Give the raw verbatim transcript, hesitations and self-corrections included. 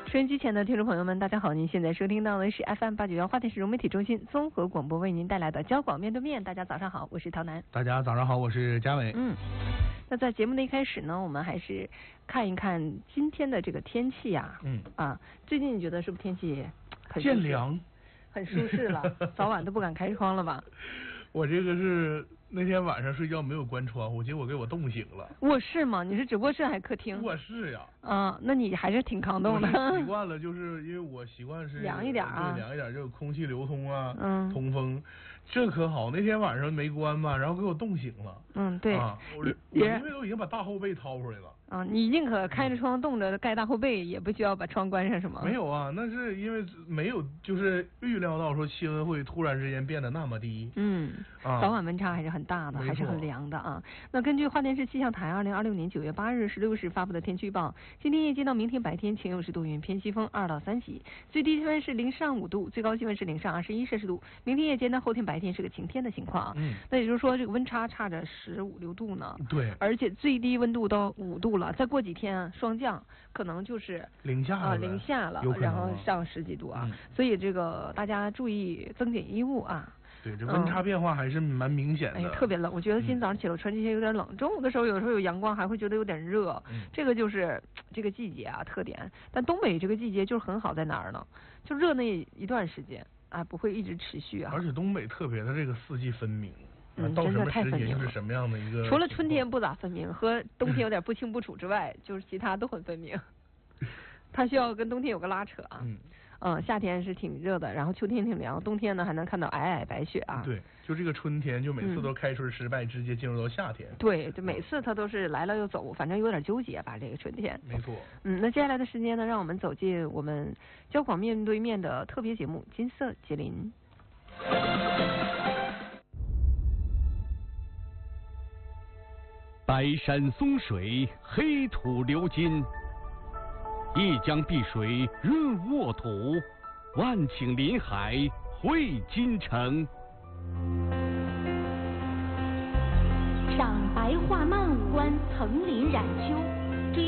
收音机前的听众朋友们，大家好！您现在收听到的是 F M 八九幺花田市融媒体中心综合广播为您带来的交广面对面。大家早上好，我是陶楠。 大家早上好，我是嘉伟。 嗯，那在节目的一开始呢，我们还是看一看今天的这个天气呀、啊。嗯啊，最近你觉得是不是天气很渐凉， 很舒适了？早晚都不敢开窗了吧？ 我这个是那天晚上睡觉没有关窗户，结果给我冻醒了。 卧室吗？你是直播室还是客厅？ 卧室呀。 啊，那你还是挺抗冻的。 习惯了，就是因为我习惯是凉一点啊， 对，凉一点，就空气流通啊， 嗯， 通风，这可好。那天晚上没关吧，然后给我冻醒了。 嗯，对。 啊，我我因为都已经把大后背掏出来了。 啊，你宁可开着窗冻着盖大后背，也不需要把窗关上，是吗？ 没有啊，那是因为没有就是预料到说气温会突然之间变得那么低。 嗯，啊、早晚温差还是很大的，还是很凉的啊。那根据花莲市气象台二零二六年九月八日十六时发布的天气预报，今天夜间到明天白天晴有时多云，偏西风二到三级，最低气温是零上五度，最高气温是零上二十一摄氏度。明天夜间呢，后天白天是个晴天的情况。嗯，那也就是说这个温差差着十五六度呢。 对， 而且最低温度到五度了，再过几天啊，霜降可能就是零下啊、呃，零下了，然后上十几度啊、嗯，所以这个大家注意增减衣物啊。 对，这温差变化还是蛮明显的。 嗯、哎，特别冷，我觉得今天早上起来我穿这些有点冷，中午的时候有时候有阳光还会觉得有点热。嗯，这个就是这个季节啊特点。但东北这个季节就是很好在哪儿呢？就热那一段时间啊，不会一直持续啊。 而且东北特别的这个四季分明。 嗯， 真的太分明了。是什么样的一个？ 除了春天不咋分明，和冬天有点不清不楚之外，就是其他都很分明。它需要跟冬天有个拉扯啊。嗯。嗯，夏天是挺热的，然后秋天挺凉，冬天呢还能看到皑皑白雪啊。 对，就这个春天，就每次都开春失败，嗯、直接进入到夏天。 对，就每次它都是来了又走，反正有点纠结吧，这个春天。 没错。 嗯，那接下来的时间呢，让我们走进我们交广面对面的特别节目《金色吉林》。 白山松水，黑土流金，一江碧水润沃土，万顷林海汇金城。 赏白桦漫五关，层林染秋。